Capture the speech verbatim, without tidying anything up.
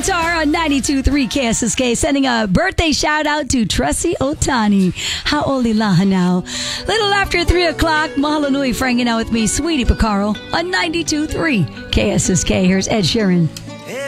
Tar on ninety-two point three K S S K, sending a birthday shout out to Tressy Otani. How old ilahan now? Little after three o'clock, mahalo nui for hanging out with me, Sweetie Picaro on ninety-two point three K S S K. Here's Ed Sheeran.